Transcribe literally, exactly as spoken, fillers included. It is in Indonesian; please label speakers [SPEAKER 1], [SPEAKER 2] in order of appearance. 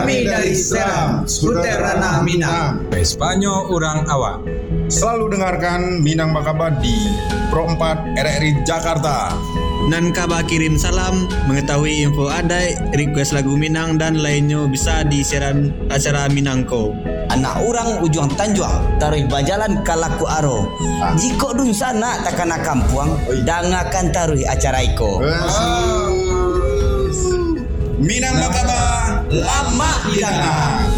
[SPEAKER 1] Kami dari Seram, Skuter Ranah Minang.
[SPEAKER 2] Espanyo Urang Awak.
[SPEAKER 3] Selalu dengarkan Minang Makaba di Pro empat R R I Jakarta.
[SPEAKER 4] Nan kaba kirim salam, mengetahui info adai, request lagu Minang dan lainnya bisa di siaran acara Minangko.
[SPEAKER 5] Anak orang ujung Tanjuang, taruh bajalan kalaku aro. Jika dun sana takana kampuang, dangakan taruh acara iko.
[SPEAKER 3] Minang Makaba, lama hilang.